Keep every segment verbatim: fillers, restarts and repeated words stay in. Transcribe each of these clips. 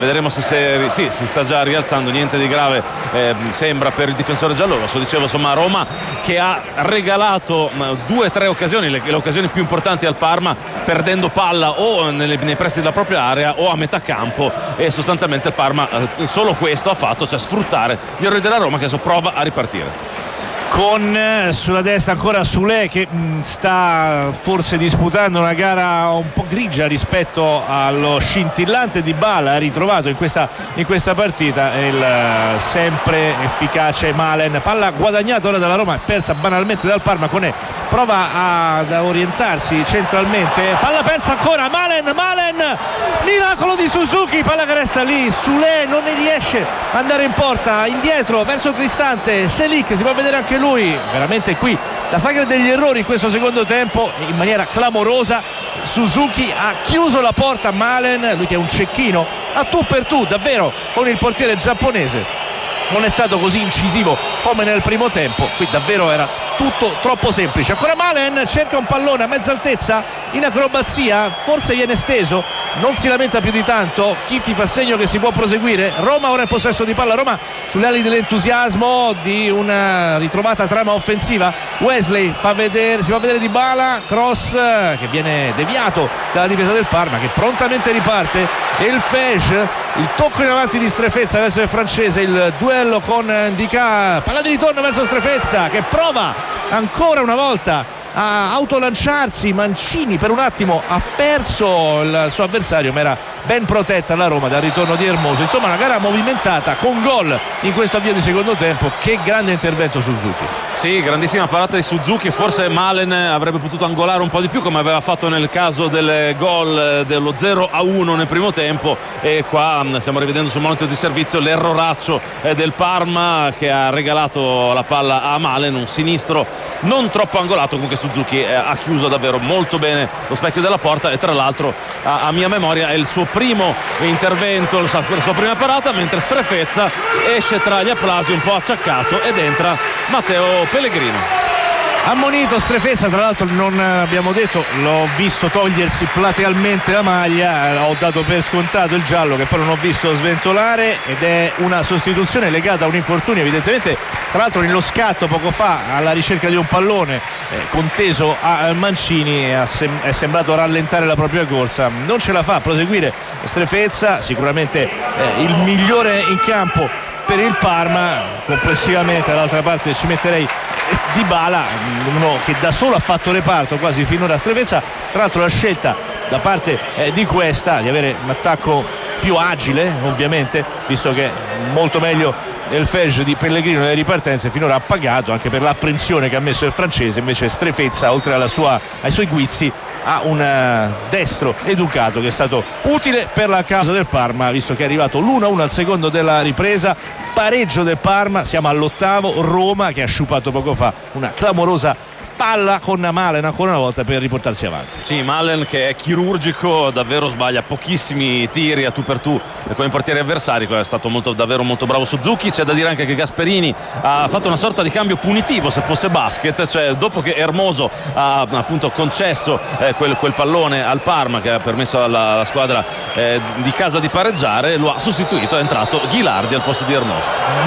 Vedremo se, se sì, si sta già rialzando, niente di grave eh, sembra per il difensore giallorosso. Dicevo, insomma, Roma che ha regalato due o tre occasioni, le, le occasioni più importanti al Parma, perdendo palla o nelle, nei pressi della propria area o a metà campo, e sostanzialmente il Parma eh, solo questo ha fatto, cioè sfruttare gli errori della Roma, che adesso prova a ripartire. Con eh, sulla destra ancora Soulé che mh, sta forse disputando una gara un po' grigia rispetto allo scintillante Dybala, ritrovato in questa, in questa partita il eh, sempre efficace Malen. Palla guadagnata ora dalla Roma, persa banalmente dal Parma. Conè prova ad orientarsi centralmente, palla persa ancora, Malen, Malen, miracolo di Suzuki, palla che resta lì, Soulé non ne riesce ad andare in porta, indietro verso Cristante, Selic si può vedere anche lui, veramente qui la sagra degli errori in questo secondo tempo in maniera clamorosa. Suzuki ha chiuso la porta a Malen, lui che è un cecchino a tu per tu davvero con il portiere giapponese, non è stato così incisivo come nel primo tempo, qui davvero era tutto troppo semplice. Ancora Malen cerca un pallone a mezza altezza in acrobazia, forse viene steso, non si lamenta più di tanto, Chiffi fa segno che si può proseguire. Roma ora in possesso di palla, Roma sulle ali dell'entusiasmo di una ritrovata trama offensiva. Wesley fa vedere, si fa vedere Dybala, cross che viene deviato dalla difesa del Parma, che prontamente riparte, e il Fege, il tocco in avanti di Strefezza verso il francese, il duello con Ndicà, palla di ritorno verso Strefezza che prova ancora una volta a autolanciarsi. Mancini per un attimo ha perso il suo avversario, ma era ben protetta la Roma dal ritorno di Hermoso. Insomma, una gara movimentata con gol in questo avvio di secondo tempo. Che grande intervento Suzuki. Sì, grandissima parata di Suzuki, forse Malen avrebbe potuto angolare un po' di più come aveva fatto nel caso del gol dello zero a uno nel primo tempo, e qua stiamo rivedendo sul monitor di servizio l'erroraccio del Parma che ha regalato la palla a Malen, un sinistro non troppo angolato. Comunque Suzuki ha chiuso davvero molto bene lo specchio della porta, e tra l'altro a, a mia memoria è il suo primo intervento, la sua prima parata, mentre Strefezza esce tra gli applausi un po' acciaccato ed entra Matteo Pellegrino. Ammonito Strefezza, tra l'altro non abbiamo detto, l'ho visto togliersi platealmente la maglia, ho dato per scontato il giallo che poi non ho visto sventolare, ed è una sostituzione legata a un infortunio evidentemente, tra l'altro nello scatto poco fa alla ricerca di un pallone eh, conteso a Mancini, è, sem- è sembrato rallentare la propria corsa, non ce la fa a proseguire Strefezza, sicuramente eh, il migliore in campo per il Parma. Complessivamente dall'altra parte ci metterei Dybala, uno che da solo ha fatto reparto quasi finora a Strefezza. Tra l'altro la scelta da parte eh, di questa di avere un attacco più agile, ovviamente, visto che molto meglio il Fege di Pellegrino nelle ripartenze, finora ha pagato anche per l'apprensione che ha messo il francese. Invece Strefezza, oltre alla sua, ai suoi guizzi, ha un destro educato che è stato utile per la causa del Parma, visto che è arrivato l'uno a uno al secondo della ripresa. Pareggio del Parma, siamo all'ottavo. Roma che ha sciupato poco fa una clamorosa palla con Malen ancora una volta per riportarsi avanti. Sì, Malen che è chirurgico, davvero sbaglia pochissimi tiri a tu per tu con i portieri avversari, è stato molto, davvero molto bravo Suzuki. C'è da dire anche che Gasperini ha fatto una sorta di cambio punitivo, se fosse basket, cioè dopo che Hermoso ha appunto concesso eh, quel, quel pallone al Parma che ha permesso alla, alla squadra eh, di casa di pareggiare, lo ha sostituito, è entrato Ghilardi al posto di Hermoso.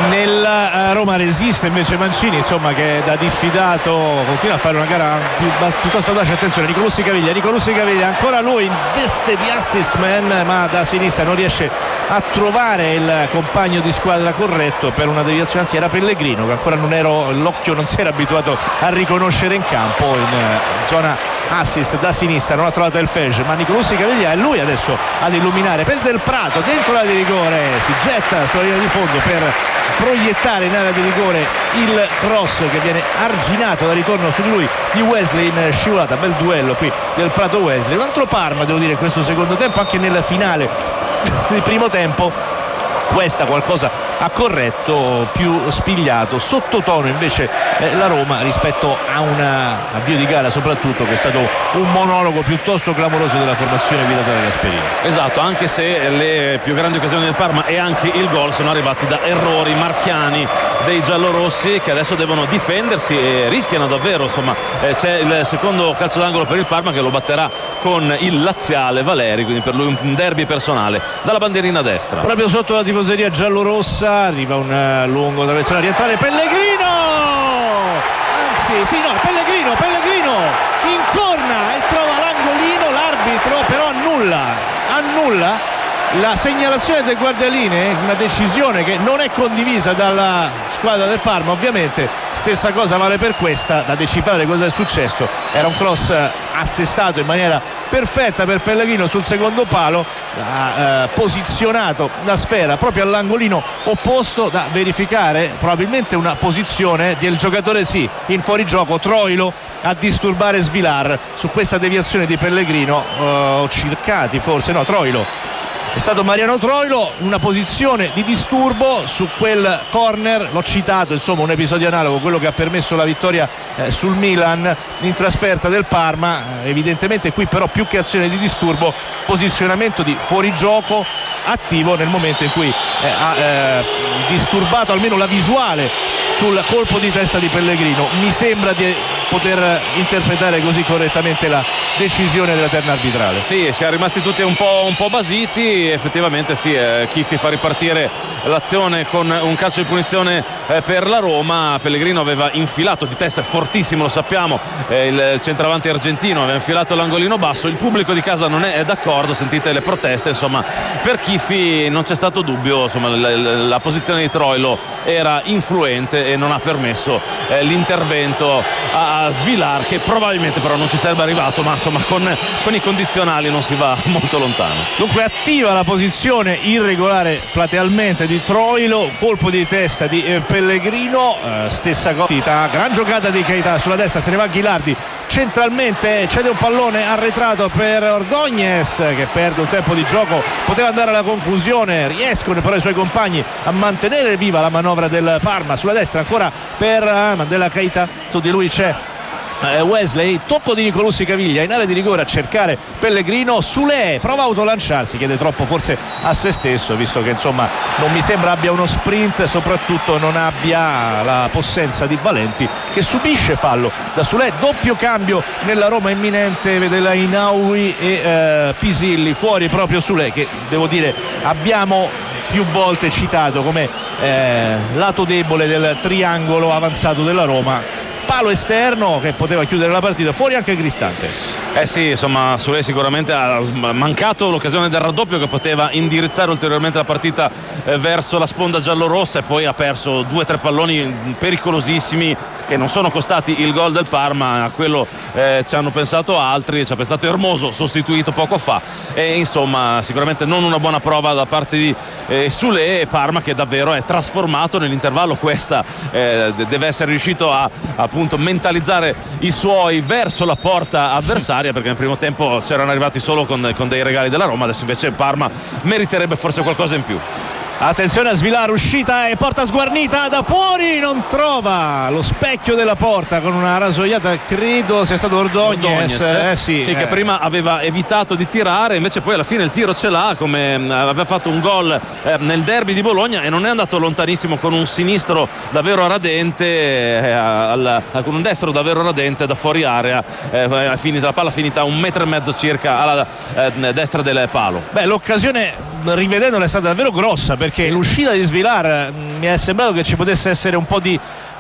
Nella Roma resiste invece Mancini, insomma, che da diffidato continua a fare una gara più, piuttosto audace. Attenzione, Nicolussi Caviglia, Nicolussi Caviglia ancora lui in veste di assist man, ma da sinistra non riesce a trovare il compagno di squadra corretto per una deviazione. Anzi, era Pellegrino che ancora non ero, l'occhio non si era abituato a riconoscere in campo, in zona assist da sinistra non ha trovato il Fege, ma Nicolussi Caviglia è lui adesso ad illuminare per Del Prato dentro l'area di rigore, si getta sulla linea di fondo per proiettare in area di rigore il cross che viene arginato da ritorno su di lui di Wesley in scivolata. Bel duello qui Del Prato Wesley. Un altro Parma, devo dire, in questo secondo tempo, anche nel finale del primo tempo questa qualcosa ha corretto, più spigliato, sottotono invece eh, la Roma rispetto a un avvio di gara soprattutto che è stato un monologo piuttosto clamoroso della formazione guidata da Gasperini. Esatto, anche se le più grandi occasioni del Parma e anche il gol sono arrivati da errori marchiani dei giallorossi, che adesso devono difendersi e rischiano davvero, insomma eh, c'è il secondo calcio d'angolo per il Parma che lo batterà con il laziale Valeri, quindi per lui un derby personale dalla bandierina destra. Proprio sotto la tifoseria giallorossa arriva un uh, lungo traversone orientale, Pellegrino, anzi sì no Pellegrino Pellegrino incorna e trova l'angolino, l'arbitro però annulla annulla la segnalazione del guardialine, una decisione che non è condivisa dalla squadra del Parma ovviamente. Stessa cosa vale per questa, da decifrare cosa è successo. Era un cross assestato in maniera perfetta per Pellegrino sul secondo palo, ha eh, posizionato la sfera proprio all'angolino opposto, da verificare probabilmente una posizione del giocatore sì in fuorigioco Troilo a disturbare Svilar su questa deviazione di Pellegrino, eh, Circati forse, no Troilo. È stato Mariano Troilo, una posizione di disturbo su quel corner, l'ho citato, insomma un episodio analogo, quello che ha permesso la vittoria eh, sul Milan in trasferta del Parma. Eh, evidentemente qui però più che azione di disturbo, posizionamento di fuorigioco attivo nel momento in cui eh, ha eh, disturbato almeno la visuale sul colpo di testa di Pellegrino. Mi sembra di poter interpretare così correttamente la decisione della terna arbitrale. Sì, si è rimasti tutti un po', un po' basiti, effettivamente sì, eh, Chiffi fa ripartire l'azione con un calcio di punizione eh, per la Roma. Pellegrino aveva infilato di testa, fortissimo lo sappiamo, eh, il centravanti argentino aveva infilato l'angolino basso, il pubblico di casa non è d'accordo, sentite le proteste, insomma per Chiffi non c'è stato dubbio, insomma la, la, la posizione di Troilo era influente e non ha permesso eh, l'intervento a, a Svilar, che probabilmente però non ci sarebbe arrivato, ma insomma con, con i condizionali non si va molto lontano. Dunque attiva la posizione irregolare platealmente di Troilo, colpo di testa di eh, Pellegrino, eh, stessa cosa, gran giocata di Keita sulla destra, se ne va Ghilardi centralmente, cede un pallone arretrato per Ordóñez che perde un tempo di gioco, poteva andare alla conclusione, riescono però i suoi compagni a mantenere viva la manovra del Parma. Sulla destra ancora per eh, Mandela Keita, su di lui c'è Wesley, tocco di Nicolussi Caviglia in area di rigore a cercare Pellegrino. Sule prova a autolanciarsi, chiede troppo forse a se stesso, visto che insomma non mi sembra abbia uno sprint, soprattutto non abbia la possenza di Valenti che subisce fallo da Sule. Doppio cambio nella Roma imminente, vede la Inaui e eh, Pisilli, fuori proprio Sule, che devo dire abbiamo più volte citato come eh, lato debole del triangolo avanzato della Roma. Palo esterno che poteva chiudere la partita, fuori anche Cristante. Eh sì, insomma Sule sicuramente ha mancato l'occasione del raddoppio che poteva indirizzare ulteriormente la partita eh, verso la sponda giallorossa, e poi ha perso due o tre palloni pericolosissimi che non sono costati il gol del Parma. A quello eh, ci hanno pensato altri, ci ha pensato Hermoso, sostituito poco fa, e insomma sicuramente non una buona prova da parte di eh, Sule, e Parma che davvero è trasformato nell'intervallo. Questa eh, deve essere riuscito a appunto mentalizzare i suoi verso la porta avversaria, perché nel primo tempo c'erano arrivati solo con, con dei regali della Roma, adesso invece Parma meriterebbe forse qualcosa in più. Attenzione a Svilar, uscita e porta sguarnita da fuori, non trova lo specchio della porta con una rasoiata, credo sia stato Ordóñez, Ordóñez eh, sì, sì, eh. che prima aveva evitato di tirare, invece poi alla fine il tiro ce l'ha, come aveva fatto un gol eh, nel derby di Bologna, e non è andato lontanissimo con un sinistro davvero radente, eh, al, con un destro davvero radente da fuori area, eh, finita, la palla finita a un metro e mezzo circa alla eh, destra del palo. Beh, l'occasione rivedendola è stata davvero grossa, perché l'uscita di Svilar mh, mi è sembrato che ci potesse essere un po' di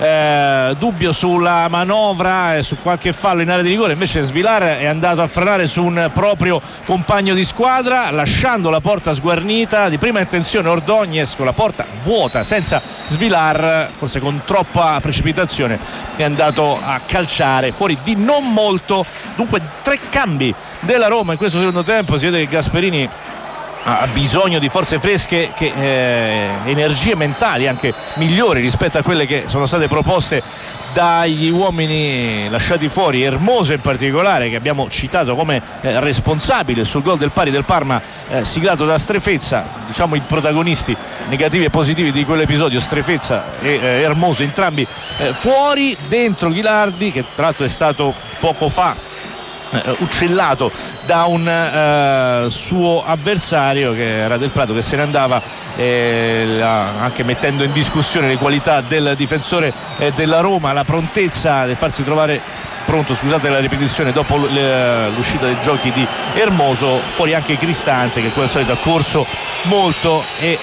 eh, dubbio sulla manovra e su qualche fallo in area di rigore, invece Svilar è andato a frenare su un proprio compagno di squadra, lasciando la porta sguarnita. Di prima intenzione Ordóñez con la porta vuota senza Svilar, forse con troppa precipitazione è andato a calciare fuori di non molto. Dunque tre cambi della Roma in questo secondo tempo, si vede che Gasperini ha bisogno di forze fresche, che, eh, energie mentali anche migliori rispetto a quelle che sono state proposte dagli uomini lasciati fuori, Hermoso in particolare, che abbiamo citato come eh, responsabile sul gol del pari del Parma eh, siglato da Strefezza. Diciamo i protagonisti negativi e positivi di quell'episodio, Strefezza e eh, Hermoso, entrambi eh, fuori. Dentro Ghilardi, che tra l'altro è stato poco fa Uh, uccellato da un uh, suo avversario, che era Del Prato, che se ne andava, eh, la, anche mettendo in discussione le qualità del difensore eh, della Roma, la prontezza di farsi trovare pronto, scusate la ripetizione, dopo l'uscita dei giochi di Hermoso. Fuori anche Cristante, che come al solito ha corso molto e